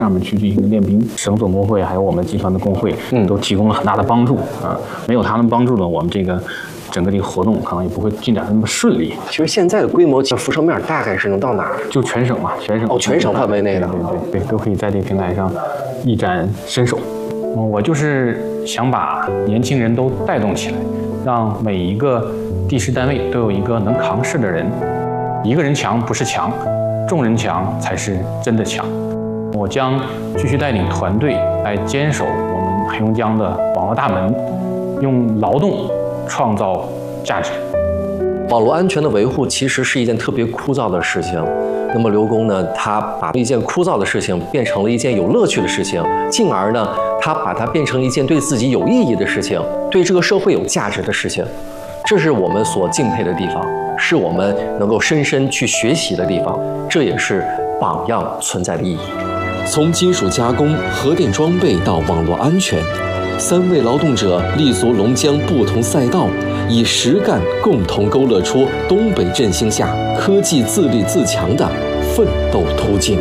上面去进行练兵。省总工会还有我们集团的工会，都提供了很大的帮助啊。没有他们帮助呢，我们整个这个活动可能也不会进展的那么顺利。 其实现在的规模，辐射面大概是能到哪儿？ 就全省嘛，全省全省范围内的， 对，都可以在这个平台上一展身手。我就是想把年轻人都带动起来，让每一个地市单位都有一个能扛事的人。一个人强不是强，众人强才是真的强。我将继续带领团队来坚守我们黑龙江的网络大门，用劳动创造价值。 网络安全的维护其实是一件特别枯燥的事情。那么刘工呢，他把一件枯燥的事情变成了一件有乐趣的事情，进而呢，他把它变成一件对自己有意义的事情，对这个社会有价值的事情。这是我们所敬佩的地方，是我们能够深深去学习的地方，这也是榜样存在的意义。 从金属加工、核电装备到网络安全，3位劳动者立足龙江不同赛道，以实干共同勾勒出东北振兴下科技自立自强的奋斗途径。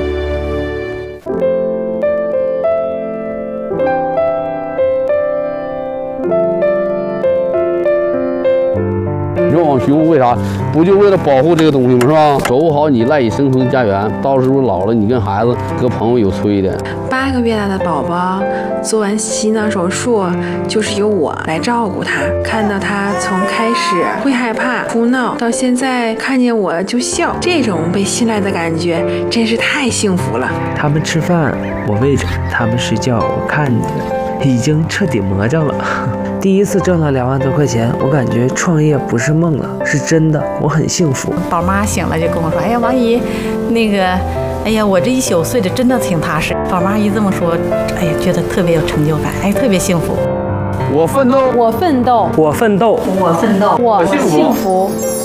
人网巡护为啥？不就为了保护这个东西吗？是吧？守护好你赖以生存的家园，到时候老了，你跟孩子、跟朋友有催的。 8个月大的宝宝做完心脏手术，就是由我来照顾他。看到他从开始会害怕、哭闹，到现在看见我就笑，这种被信赖的感觉真是太幸福了。 他们吃饭我喂着，他们睡觉我看着，已经彻底魔怔了。第一次挣了2万多块钱，我感觉创业不是梦了，是真的，我很幸福。 宝妈醒了就跟我说：“哎呀，王姨，那个，哎呀，我这一宿睡得真的挺踏实。”宝妈一这么说，哎呀，觉得特别有成就感，哎，特别幸福。 我奋斗， 我奋斗，我奋斗， 我奋斗， 我幸福。